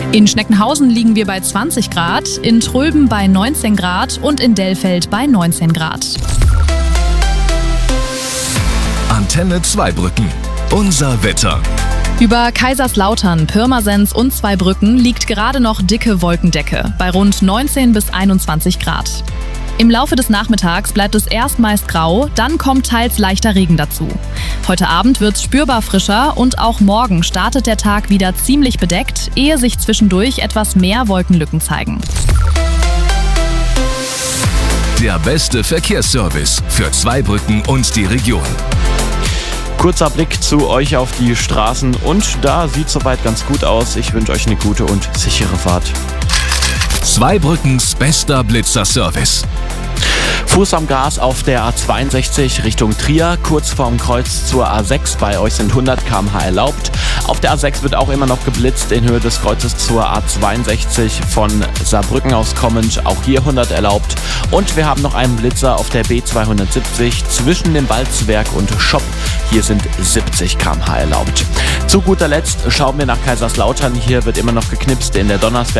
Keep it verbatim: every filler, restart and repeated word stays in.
In Schneckenhausen liegen wir bei zwanzig Grad, in Tröben bei neunzehn Grad und in Dellfeld bei neunzehn Grad. Antenne Zweibrücken. Unser Wetter. Über Kaiserslautern, Pirmasens und Zweibrücken liegt gerade noch dicke Wolkendecke bei rund neunzehn bis einundzwanzig Grad. Im Laufe des Nachmittags bleibt es erst meist grau, dann kommt teils leichter Regen dazu. Heute Abend wird es spürbar frischer und auch morgen startet der Tag wieder ziemlich bedeckt, ehe sich zwischendurch etwas mehr Wolkenlücken zeigen. Der beste Verkehrsservice für Zweibrücken und die Region. Kurzer Blick zu euch auf die Straßen und da sieht soweit ganz gut aus. Ich wünsche euch eine gute und sichere Fahrt. Zweibrückens bester Blitzer-Service. Fuß am Gas auf der A zweiundsechzig Richtung Trier, kurz vorm Kreuz zur A sechs. Bei euch sind hundert Kilometer pro Stunde erlaubt. Auf der A sechs wird auch immer noch geblitzt in Höhe des Kreuzes zur A zweiundsechzig von Saarbrücken aus kommend. Auch hier hundert erlaubt. Und wir haben noch einen Blitzer auf der B zweihundertsiebzig zwischen dem Balzwerk und Schopp. Hier sind siebzig Kilometer pro Stunde erlaubt. Zu guter Letzt schauen wir nach Kaiserslautern. Hier wird immer noch geknipst in der Donnersberg